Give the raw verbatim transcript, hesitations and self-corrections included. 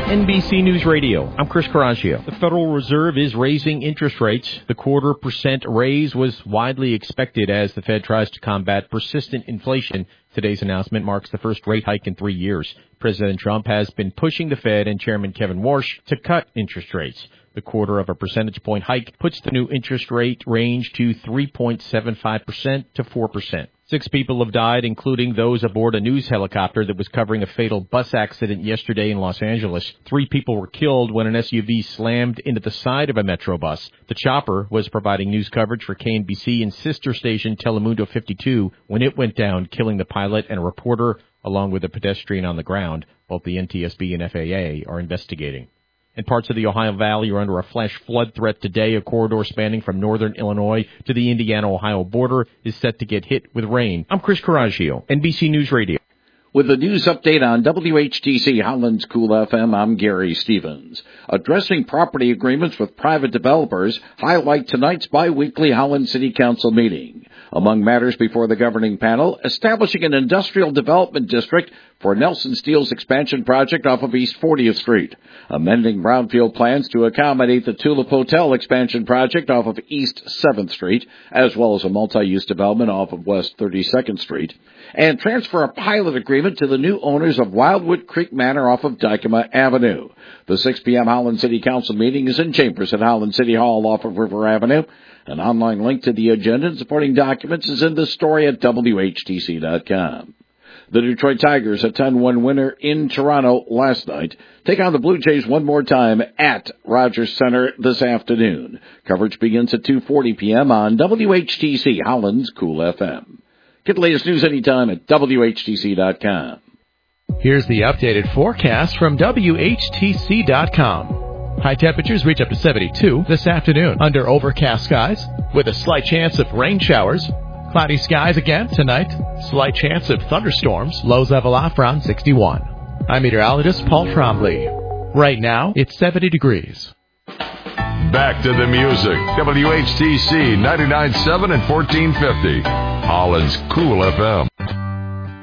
N B C News Radio, I'm Chris Coraggio. The Federal Reserve is raising interest rates. The quarter percent raise was widely expected as the Fed tries to combat persistent inflation. Today's announcement marks the first rate hike in three years. President Trump has been pushing the Fed and Chairman Kevin Warsh to cut interest rates. The quarter of a percentage point hike puts the new interest rate range to three point seven five percent to four percent. Six people have died, including those aboard a news helicopter that was covering a fatal bus accident yesterday in Los Angeles. Three people were killed when an S U V slammed into the side of a Metro bus. The chopper was providing news coverage for K N B C and sister station Telemundo fifty-two when it went down, killing the pilot and a reporter, along with a pedestrian on the ground. Both the N T S B and F A A are investigating. And parts of the Ohio Valley are under a flash flood threat today. A corridor spanning from northern Illinois to the Indiana-Ohio border is set to get hit with rain. I'm Chris Coraggio, N B C News Radio. With the news update on W H T C Holland's Cool F M, I'm Gary Stevens. Addressing property agreements with private developers highlight tonight's biweekly Holland City Council meeting. Among matters before the governing panel, establishing an industrial development district for Nelson Steel's expansion project off of East fortieth Street, amending brownfield plans to accommodate the Tulip Hotel expansion project off of East seventh Street, as well as a multi-use development off of West thirty-second Street, and transfer a pilot agreement to the new owners of Wildwood Creek Manor off of Dykema Avenue. The six p.m. Holland City Council meeting is in chambers at Holland City Hall off of River Avenue. An online link to the agenda and supporting documents is in the story at W H T C dot com. The Detroit Tigers, a ten one winner in Toronto last night, take on the Blue Jays one more time at Rogers Center this afternoon. Coverage begins at two forty p.m. on W H T C Holland's Cool F M. Get the latest news anytime at W H T C dot com. Here's the updated forecast from W H T C dot com. High temperatures reach up to seventy-two this afternoon under overcast skies with a slight chance of rain showers. Cloudy skies again tonight. Slight chance of thunderstorms. Lows level off around sixty-one. I'm meteorologist Paul Trombley. Right now, it's seventy degrees. Back to the music. W H T C ninety-nine point seven and fourteen fifty. Holland's Cool F M.